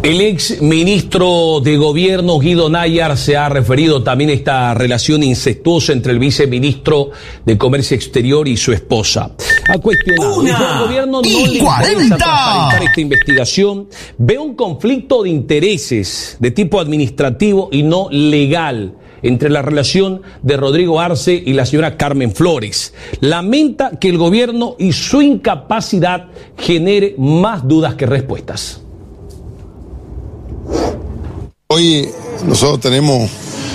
El ex ministro de Gobierno, Guido Nayar, se ha referido también a esta relación incestuosa entre el viceministro de Comercio Exterior y su esposa. Ha cuestionado que el gobierno no le interesa transparentar esta investigación. Ve un conflicto de intereses de tipo administrativo y no legal entre la relación de Rodrigo Arce y la señora Carmen Flores. Lamenta que el gobierno y su incapacidad genere más dudas que respuestas. Hoy nosotros tenemos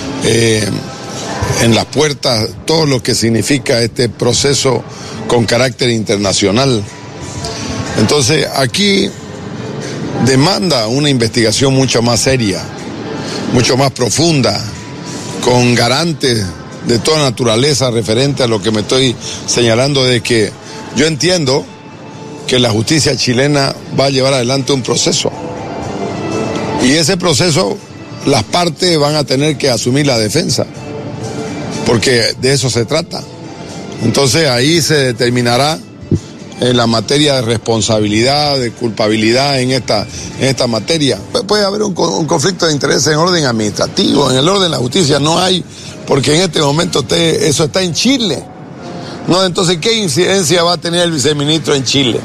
en las puertas todo lo que significa este proceso con carácter internacional. Entonces aquí demanda una investigación mucho más seria, mucho más profunda, con garantes de toda naturaleza referente a lo que me estoy señalando, de que yo entiendo que la justicia chilena va a llevar adelante un proceso. Y ese proceso, las partes van a tener que asumir la defensa, porque de eso se trata. Entonces ahí se determinará en la materia de responsabilidad, de culpabilidad en esta materia. Puede haber un conflicto de interés en orden administrativo, en el orden de la justicia no hay, porque en este momento eso está en Chile. No, entonces, ¿qué incidencia va a tener el viceministro en Chile?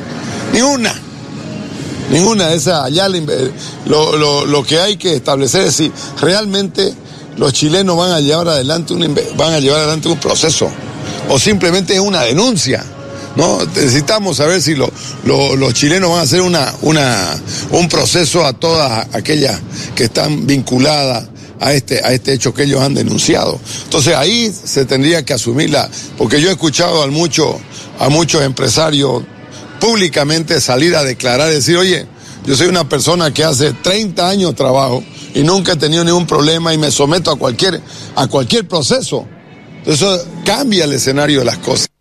Ninguna de esas. Allá lo que hay que establecer es si realmente los chilenos van a llevar adelante un proceso o simplemente es una denuncia, ¿no? Necesitamos saber si los chilenos van a hacer un proceso a todas aquellas que están vinculadas a este hecho que ellos han denunciado. Entonces ahí se tendría que asumirla, porque yo he escuchado a muchos empresarios públicamente salir a declarar y decir, oye, yo soy una persona que hace 30 años trabajo y nunca he tenido ningún problema y me someto a cualquier proceso. Eso cambia el escenario de las cosas.